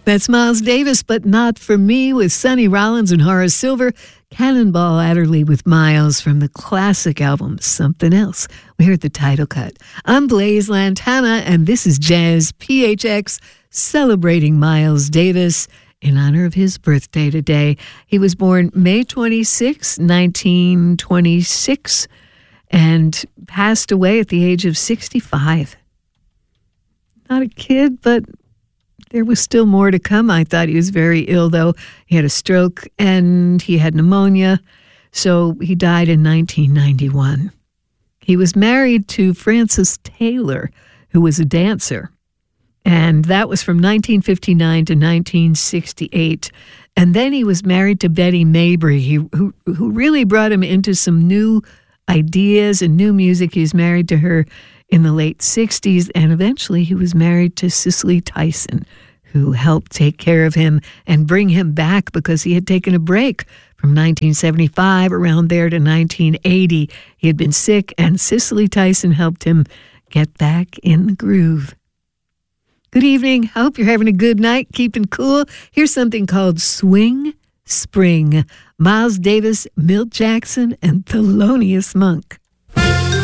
That's Miles Davis, but Not For Me with Sonny Rollins and Horace Silver. Cannonball Adderley with Miles from the classic album Something Else. We heard the title cut. I'm Blaze Lantana, and this is Jazz PHX celebrating Miles Davis in honor of his birthday today. He was born May 26, 1926, and passed away at the age of 65. Not a kid, but there was still more to come. I thought he was very ill, though. He had a stroke and he had pneumonia, so he died in 1991. He was married to Frances Taylor, who was a dancer, and that was from 1959 to 1968. And then he was married to Betty Mabry, who really brought him into some new ideas and new music. He was married to her in the late 60s, and eventually he was married to Cicely Tyson, who helped take care of him and bring him back because he had taken a break from 1975 around there to 1980. He had been sick, and Cicely Tyson helped him get back in the groove. Good evening. I hope you're having a good night, keeping cool. Here's something called Swing Spring. Miles Davis, Milt Jackson, and Thelonious Monk.